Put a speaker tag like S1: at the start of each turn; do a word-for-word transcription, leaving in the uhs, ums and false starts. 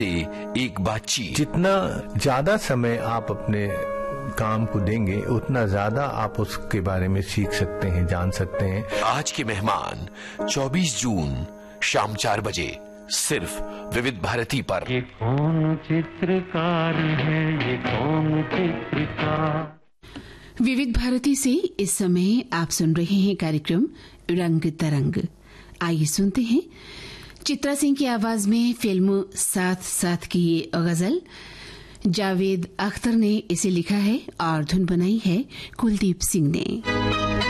S1: एक बातचीत।
S2: जितना ज्यादा समय आप अपने काम को देंगे उतना ज्यादा आप उसके बारे में सीख सकते हैं, जान सकते हैं।
S1: आज के मेहमान चौबीस जून शाम चार बजे सिर्फ विविध भारती पर।
S3: ये कौन चित्रकार है, ये कौन चित्रकार।
S4: विविध भारती से इस समय आप सुन रहे हैं कार्यक्रम रंग तरंग। आइए सुनते हैं चित्रा सिंह की आवाज में फिल्म साथ साथ की ये गजल। जावेद अख्तर ने इसे लिखा है और धुन बनाई है कुलदीप सिंह ने।